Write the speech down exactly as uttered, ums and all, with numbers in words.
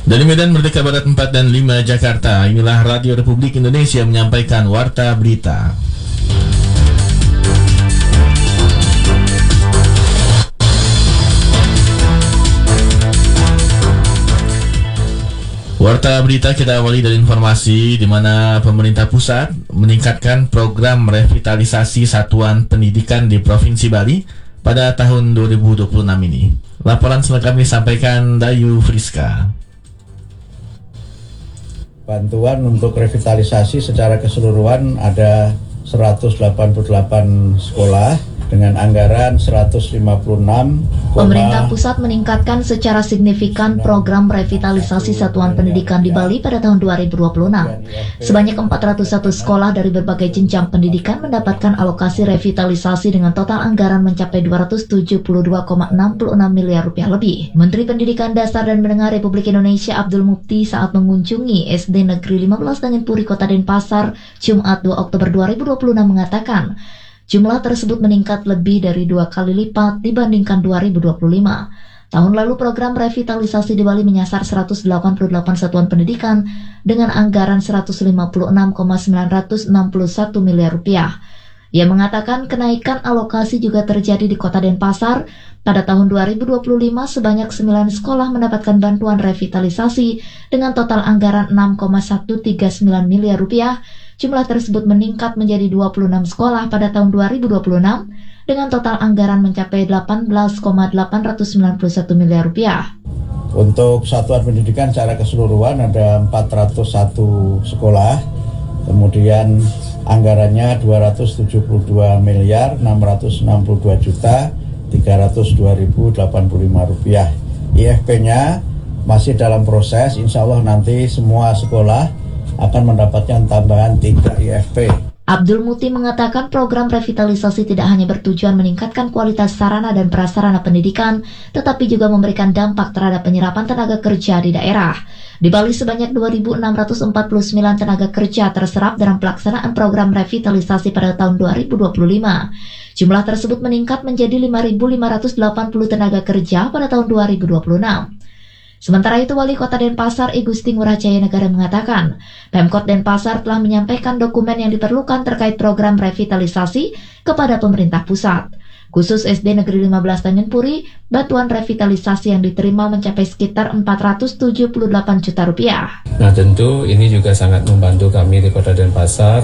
Dari Medan Merdeka Barat empat dan lima Jakarta, inilah Radio Republik Indonesia menyampaikan Warta Berita. Warta Berita kita awali dari informasi di mana pemerintah pusat meningkatkan program revitalisasi satuan pendidikan di Provinsi Bali pada tahun dua ribu dua puluh enam ini. Laporan selengkapnya disampaikan Dayu Friska. Bantuan untuk revitalisasi secara keseluruhan ada seratus delapan puluh delapan sekolah dengan anggaran seratus lima puluh enam. Pemerintah pusat meningkatkan secara signifikan program revitalisasi satuan pendidikan di Bali pada tahun dua ribu dua puluh enam. Sebanyak empat ratus satu sekolah dari berbagai jenjang pendidikan mendapatkan alokasi revitalisasi dengan total anggaran mencapai dua ratus tujuh puluh dua koma enam enam miliar rupiah lebih. Menteri Pendidikan Dasar dan Menengah Republik Indonesia Abdul Mukti saat mengunjungi S D Negeri lima belas Tanjung Puri Kota Denpasar Jumat dua Oktober dua ribu dua puluh enam mengatakan jumlah tersebut meningkat lebih dari dua kali lipat dibandingkan dua ribu dua puluh lima. Tahun lalu program revitalisasi di Bali menyasar seratus delapan puluh delapan satuan pendidikan dengan anggaran seratus lima puluh enam koma sembilan enam satu miliar rupiah. Ia mengatakan kenaikan alokasi juga terjadi di Kota Denpasar. Pada tahun dua ribu dua puluh lima sebanyak sembilan sekolah mendapatkan bantuan revitalisasi dengan total anggaran enam koma satu tiga sembilan miliar rupiah. Jumlah tersebut meningkat menjadi dua puluh enam sekolah pada tahun dua ribu dua puluh enam dengan total anggaran mencapai delapan belas koma delapan sembilan satu miliar rupiah. Untuk satuan pendidikan secara keseluruhan ada empat ratus satu sekolah, kemudian anggarannya dua ratus tujuh puluh dua miliar enam ratus enam puluh dua juta tiga ratus dua ribu delapan puluh lima rupiah. I F P-nya masih dalam proses, insya Allah nanti semua sekolah akan mendapatkan tambahan tiga I F P. Abdul Muti mengatakan program revitalisasi tidak hanya bertujuan meningkatkan kualitas sarana dan prasarana pendidikan, tetapi juga memberikan dampak terhadap penyerapan tenaga kerja di daerah. Di Bali sebanyak dua ribu enam ratus empat puluh sembilan tenaga kerja terserap dalam pelaksanaan program revitalisasi pada tahun dua ribu dua puluh lima. Jumlah tersebut meningkat menjadi lima ribu lima ratus delapan puluh tenaga kerja pada tahun dua ribu dua puluh enam. Sementara itu, Wali Kota Denpasar I Gusti Ngurah Jaya Negara mengatakan, Pemkot Denpasar telah menyampaikan dokumen yang diperlukan terkait program revitalisasi kepada pemerintah pusat. Khusus S D Negeri lima belas Tanjung Puri, bantuan revitalisasi yang diterima mencapai sekitar empat ratus tujuh puluh delapan juta rupiah. Nah tentu ini juga sangat membantu kami di Kota Denpasar